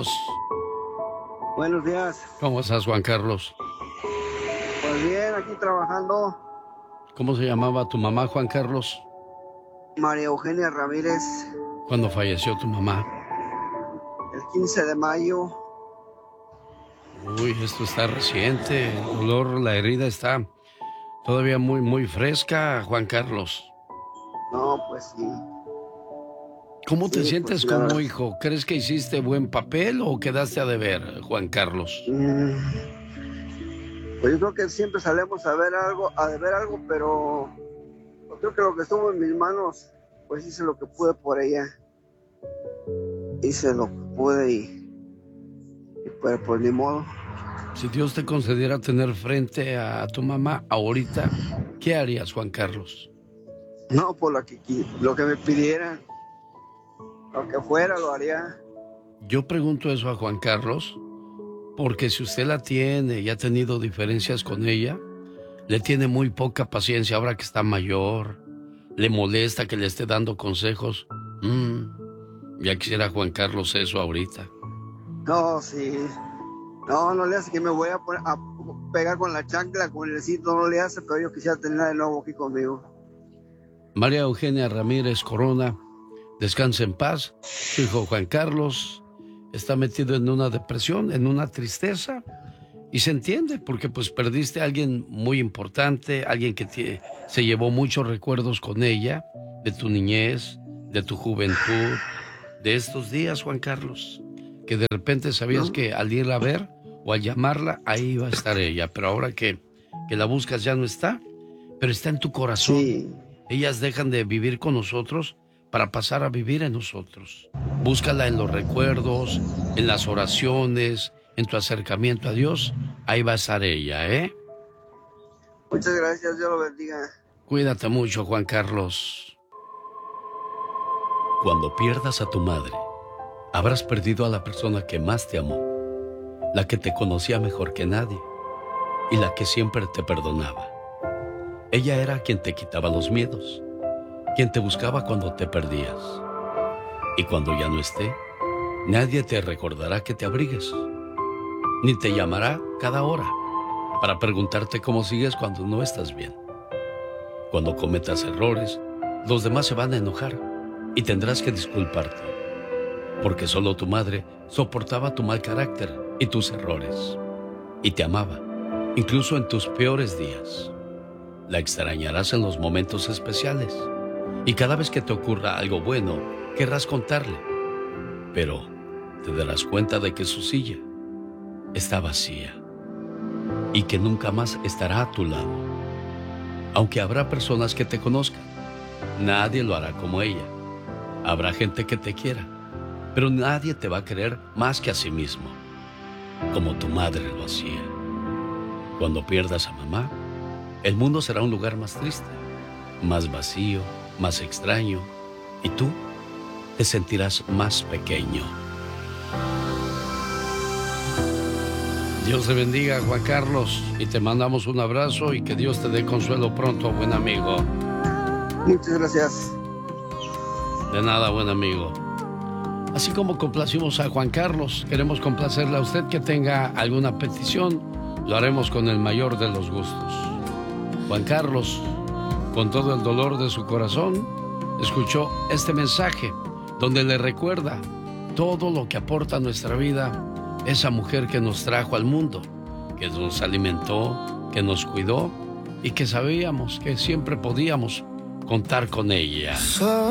Carlos. Buenos días. ¿Cómo estás, Juan Carlos? Pues bien, aquí trabajando. ¿Cómo se llamaba tu mamá, Juan Carlos? María Eugenia Ramírez. ¿Cuándo falleció tu mamá? El 15 de mayo. Uy, esto está reciente. El dolor, la herida está todavía muy fresca, Juan Carlos. No, pues sí. ¿Cómo te sientes pues, como hijo? ¿Crees que hiciste buen papel o quedaste a deber, Juan Carlos? Pues yo creo que siempre salemos a deber algo, pero yo creo que lo que estuvo en mis manos, pues hice lo que pude por ella. Hice lo que pude y pues ni modo. Si Dios te concediera tener frente a tu mamá ahorita, ¿qué harías, Juan Carlos? No, por lo que me pidieran, lo que fuera lo haría. Yo pregunto eso a Juan Carlos porque si usted la tiene y ha tenido diferencias con ella, le tiene muy poca paciencia ahora que está mayor, le molesta que le esté dando consejos. Ya quisiera Juan Carlos eso ahorita. No, sí. No le hace que me voy a pegar con la chancla, con el cito, no le hace, pero yo quisiera tenerla de nuevo aquí conmigo. María Eugenia Ramírez Corona, descanse en paz. Su hijo Juan Carlos está metido en una depresión, en una tristeza, y se entiende porque pues perdiste a alguien muy importante, alguien que se llevó muchos recuerdos con ella, de tu niñez, de tu juventud, de estos días, Juan Carlos, que de repente sabías que al irla a ver o al llamarla, ahí iba a estar ella, pero ahora que la buscas ya no está, pero está en tu corazón. Sí. Ellas dejan de vivir con nosotros para pasar a vivir en nosotros. Búscala en los recuerdos, en las oraciones, en tu acercamiento a Dios. Ahí va a estar ella, ¿eh? Muchas gracias, Dios lo bendiga. Cuídate mucho, Juan Carlos. Cuando pierdas a tu madre, habrás perdido a la persona que más te amó, la que te conocía mejor que nadie y la que siempre te perdonaba. Ella era quien te quitaba los miedos, quien te buscaba cuando te perdías. Y cuando ya no esté, nadie te recordará que te abrigues, ni te llamará cada hora para preguntarte cómo sigues cuando no estás bien. Cuando cometas errores, los demás se van a enojar y tendrás que disculparte, porque solo tu madre soportaba tu mal carácter y tus errores, y te amaba, incluso en tus peores días. La extrañarás en los momentos especiales, y cada vez que te ocurra algo bueno, querrás contarle, pero te darás cuenta de que su silla está vacía y que nunca más estará a tu lado. Aunque habrá personas que te conozcan, nadie lo hará como ella. Habrá gente que te quiera, pero nadie te va a querer más que a sí mismo, como tu madre lo hacía. Cuando pierdas a mamá, el mundo será un lugar más triste, más vacío, más extraño, y tú te sentirás más pequeño. Dios te bendiga, Juan Carlos, y te mandamos un abrazo y que Dios te dé consuelo pronto, buen amigo. Muchas gracias. De nada, buen amigo. Así como complacimos a Juan Carlos, queremos complacerle a usted que tenga alguna petición, lo haremos con el mayor de los gustos. Juan Carlos, con todo el dolor de su corazón, escuchó este mensaje donde le recuerda todo lo que aporta a nuestra vida esa mujer que nos trajo al mundo, que nos alimentó, que nos cuidó y que sabíamos que siempre podíamos contar con ella.